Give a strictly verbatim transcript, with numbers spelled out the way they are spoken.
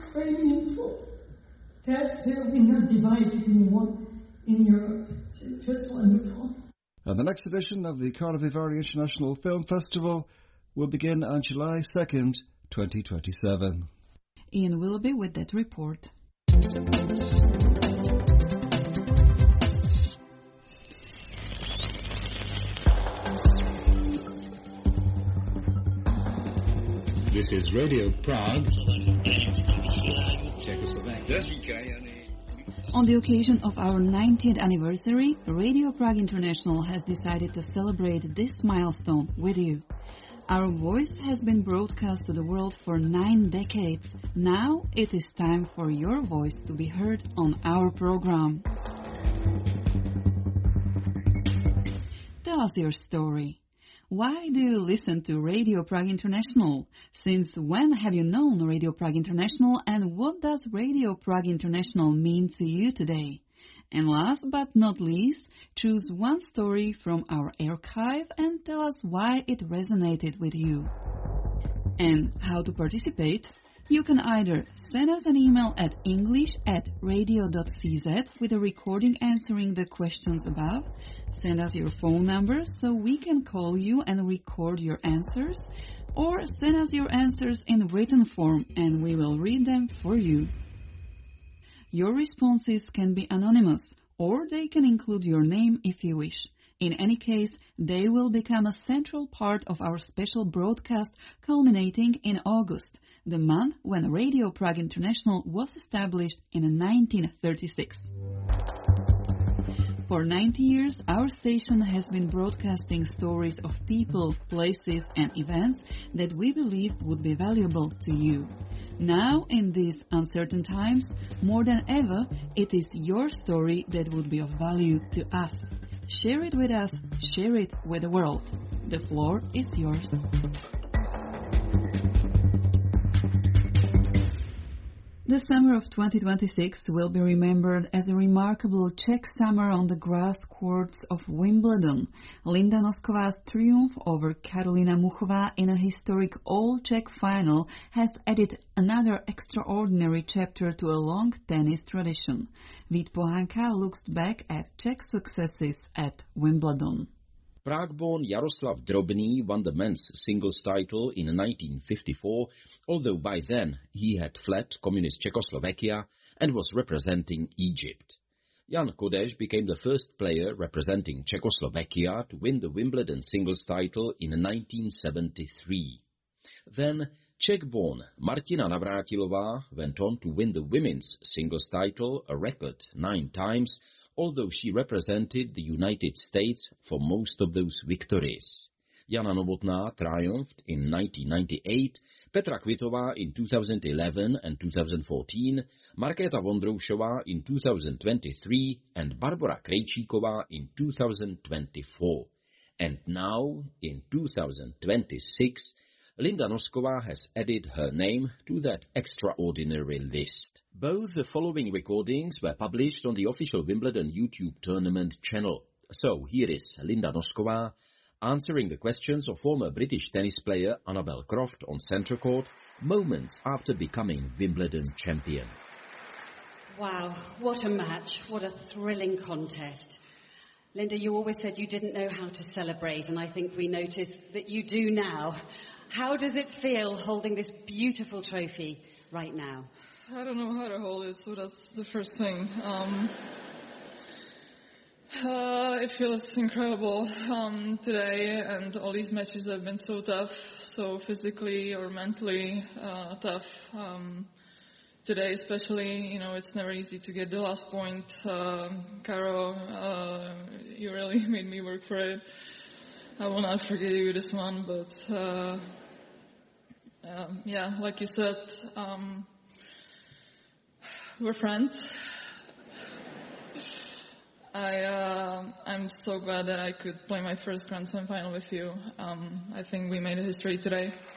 It's very meaningful that uh, we're not divided anymore in Europe. It's just wonderful. And the next edition of the Cardiff International Film Festival will begin on July second, twenty twenty-seven. Ian Willoughby with that report. This is Radio Prague, Czechoslovakia. On the occasion of our ninetieth anniversary, Radio Prague International has decided to celebrate this milestone with you. Our voice has been broadcast to the world for nine decades. Now it is time for your voice to be heard on our program. Tell us your story. Why do you listen to Radio Prague International? Since when have you known Radio Prague International, and what does Radio Prague International mean to you today? And last but not least, choose one story from our archive and tell us why it resonated with you. And how to participate? You can either send us an email at english at radio dot c z with a recording answering the questions above, send us your phone number so we can call you and record your answers, or send us your answers in written form and we will read them for you. Your responses can be anonymous, or they can include your name if you wish. In any case, they will become a central part of our special broadcast culminating in August, the month when Radio Prague International was established in nineteen thirty-six. For ninety years, our station has been broadcasting stories of people, places and events that we believe would be valuable to you. Now, in these uncertain times, more than ever, it is your story that would be of value to us. Share it with us, share it with the world. The floor is yours. The summer of twenty twenty-six will be remembered as a remarkable Czech summer on the grass courts of Wimbledon. Linda Nosková's triumph over Karolina Muchová in a historic all-Czech final has added another extraordinary chapter to a long tennis tradition. Vít Pohánka looks back at Czech successes at Wimbledon. Prague-born Jaroslav Drobný won the men's singles title in nineteen fifty-four, although by then he had fled communist Czechoslovakia and was representing Egypt. Jan Kodeš became the first player representing Czechoslovakia to win the Wimbledon singles title in nineteen seventy-three. Then Czech-born Martina Navrátilová went on to win the women's singles title a record nine times, although she represented the United States for most of those victories. Jana Novotná triumphed in nineteen ninety-eight, Petra Kvitová in two thousand eleven and two thousand fourteen, Markéta Vondroušová in two thousand twenty-three and Barbora Krejčíková in two thousand twenty-four. And now, in two thousand twenty-six, Linda Noskovář has added her name to that extraordinary list. Both the following recordings were published on the official Wimbledon YouTube tournament channel. So here is Linda Noskovář answering the questions of former British tennis player Annabel Croft on centre court moments after becoming Wimbledon champion. Wow, what a match, what a thrilling contest. Linda, you always said you didn't know how to celebrate, and I think we noticed that you do now. How does it feel holding this beautiful trophy right now? I don't know how to hold it, so that's the first thing. Um, uh, it feels incredible um, today, and all these matches have been so tough, so physically or mentally uh, tough. Um, today especially, you know, it's never easy to get the last point. Uh, Caro, uh, you really made me work for it. I will not forget you this one, but uh, uh, yeah, like you said, um, we're friends. I, uh, I'm so glad that I could play my first Grand Slam final with you. Um, I think we made a history today.